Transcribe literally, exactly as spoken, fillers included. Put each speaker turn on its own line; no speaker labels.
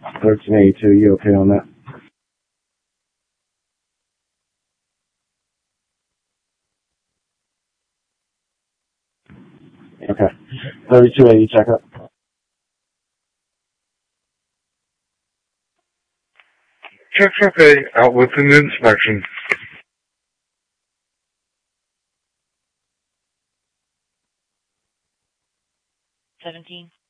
thirteen eighty-two, you okay on that? Okay. thirty-two eighty, check up.
Check's okay. Out with an inspection.
Seventeen.